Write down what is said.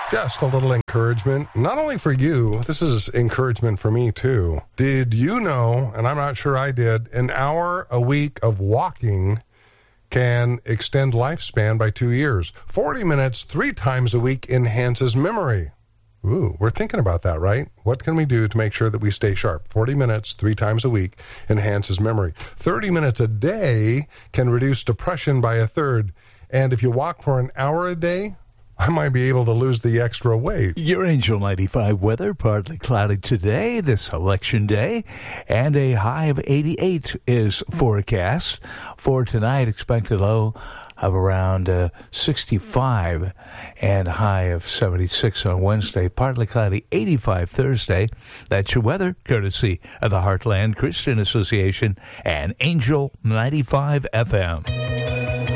Just a little encouragement, not only for you, this is encouragement for me too. Did you know, and I'm not sure I did, an hour a week of walking can extend lifespan by 2 years. 40 minutes 3 times a week enhances memory. Ooh, we're thinking about that, right? What can we do to make sure that we stay sharp? 40 minutes 3 times a week enhances memory. 30 minutes a day can reduce depression by 1/3. And if you walk for an hour a day, I might be able to lose the extra weight. Your Angel 95 weather, partly cloudy today, this election day, and a high of 88 is forecast. For tonight, expected low of around 65 and high of 76 on Wednesday. Partly cloudy, 85 Thursday. That's your weather, courtesy of the Heartland Christian Association and Angel 95 FM.